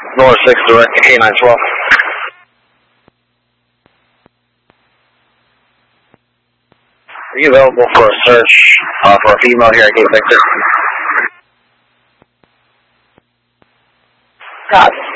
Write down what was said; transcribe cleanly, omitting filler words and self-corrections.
North 6, direct to K912. Are you available for a search for a female here at Gate Victor? Roger.